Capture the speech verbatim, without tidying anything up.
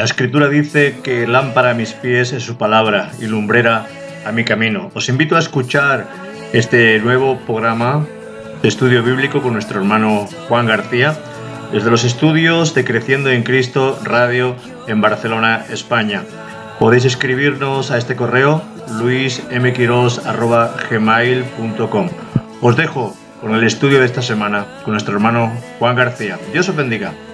Escritura dice que lámpara a mis pies es su palabra y lumbrera a mi camino. Os invito a escuchar este nuevo programa de estudio bíblico con nuestro hermano Juan García, desde los estudios de Creciendo en Cristo Radio en Barcelona, España. Podéis escribirnos a este correo luis m quiros arroba gmail punto com. Os dejo con el estudio de esta semana con nuestro hermano Juan García. Dios os bendiga.